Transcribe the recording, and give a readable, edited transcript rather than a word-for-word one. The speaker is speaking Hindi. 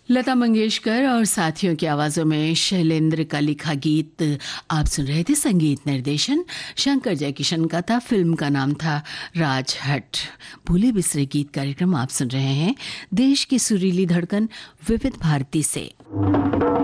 लता मंगेशकर और साथियों की आवाजों में शैलेंद्र का लिखा गीत आप सुन रहे थे। संगीत निर्देशन शंकर जयकिशन का था। फिल्म का नाम था राजहट। भूले बिसरे गीत कार्यक्रम आप सुन रहे हैं देश की सुरीली धड़कन विविध भारती से।